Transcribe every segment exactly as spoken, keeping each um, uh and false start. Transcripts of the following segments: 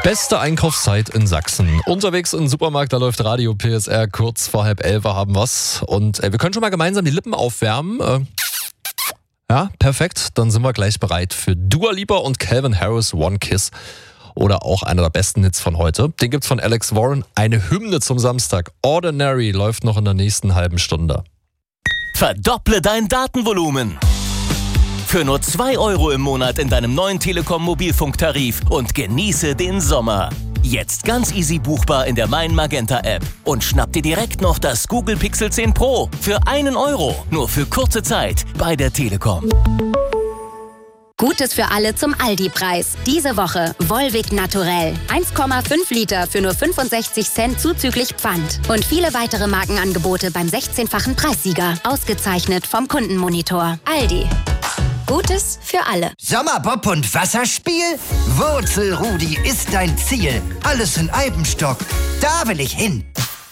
Beste Einkaufszeit in Sachsen. Unterwegs im Supermarkt, da läuft Radio P S R, kurz vor halb elf haben wir's. Und äh, wir können schon mal gemeinsam die Lippen aufwärmen. Äh, ja, perfekt. Dann sind wir gleich bereit für Dua Lipa und Calvin Harris, One Kiss. Oder auch einer der besten Hits von heute. Den gibt's von Alex Warren. Eine Hymne zum Samstag. Ordinary läuft noch in der nächsten halben Stunde. Verdopple dein Datenvolumen. Für nur zwei Euro im Monat in deinem neuen Telekom-Mobilfunktarif und genieße den Sommer. Jetzt ganz easy buchbar in der Mein Magenta App. Und schnapp dir direkt noch das Google Pixel zehn Pro für einen Euro. Nur für kurze Zeit bei der Telekom. Gutes für alle zum Aldi-Preis. Diese Woche Volvic Naturell. eins Komma fünf Liter für nur fünfundsechzig Cent zuzüglich Pfand. Und viele weitere Markenangebote beim sechzehnfachen Preissieger. Ausgezeichnet vom Kundenmonitor. Aldi. Gutes für alle. Sommerbob und Wasserspiel? Wurzelrudi ist dein Ziel. Alles in Eibenstock. Da will ich hin.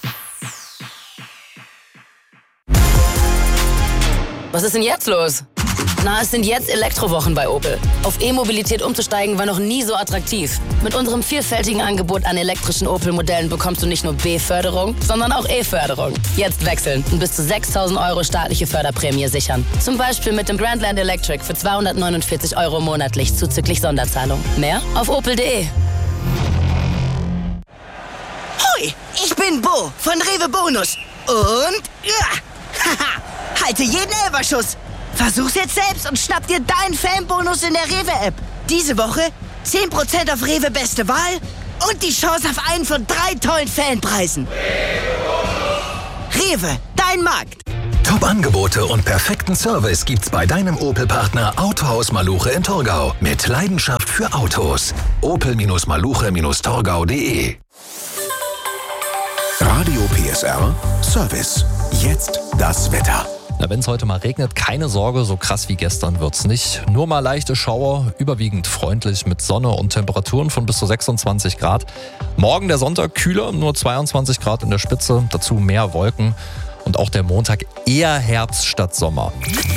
Was ist denn jetzt los? Na, es sind jetzt Elektrowochen bei Opel. Auf E-Mobilität umzusteigen war noch nie so attraktiv. Mit unserem vielfältigen Angebot an elektrischen Opel-Modellen bekommst du nicht nur B-Förderung, sondern auch E-Förderung. Jetzt wechseln und bis zu sechstausend Euro staatliche Förderprämie sichern. Zum Beispiel mit dem Grandland Electric für zweihundertneunundvierzig Euro monatlich zuzüglich Sonderzahlung. Mehr auf opel punkt de. Hoi, ich bin Bo von Rewe Bonus. Und ja, haha, halte jeden Elferschuss. Versuch's jetzt selbst und schnapp dir deinen Fanbonus in der Rewe-App. Diese Woche zehn Prozent auf Rewe Beste Wahl und die Chance auf einen von drei tollen Fanpreisen. Rewe, dein Markt. Top-Angebote und perfekten Service gibt's bei deinem Opel-Partner Autohaus Maluche in Torgau. Mit Leidenschaft für Autos. opel Maluche Torgau punkt de. Radio P S R Service. Jetzt das Wetter. Wenn es heute mal regnet, keine Sorge, so krass wie gestern wird's nicht. Nur mal leichte Schauer, überwiegend freundlich mit Sonne und Temperaturen von bis zu sechsundzwanzig Grad. Morgen der Sonntag kühler, nur zweiundzwanzig Grad in der Spitze, dazu mehr Wolken. Und auch der Montag eher Herbst statt Sommer.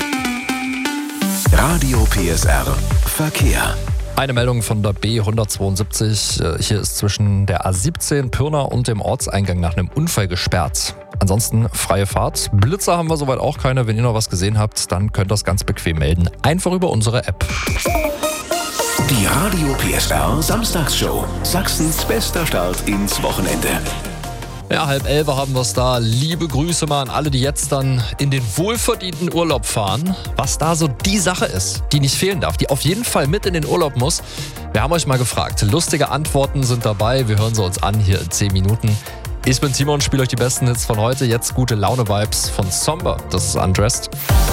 Radio P S R Verkehr. Eine Meldung von der B hundertzweiundsiebzig. Hier ist zwischen der A siebzehn Pirna und dem Ortseingang nach einem Unfall gesperrt. Ansonsten freie Fahrt. Blitzer haben wir soweit auch keine. Wenn ihr noch was gesehen habt, dann könnt ihr das ganz bequem melden. Einfach über unsere App. Die Radio P S R Samstagsshow. Sachsens bester Start ins Wochenende. Ja, halb elf haben wir es da. Liebe Grüße mal an alle, die jetzt dann in den wohlverdienten Urlaub fahren. Was da so die Sache ist, die nicht fehlen darf, die auf jeden Fall mit in den Urlaub muss. Wir haben euch mal gefragt. Lustige Antworten sind dabei. Wir hören sie uns an hier in zehn Minuten. Ich bin Timo und spiele euch die besten Hits von heute. Jetzt gute Laune-Vibes von Somber. Das ist Undressed.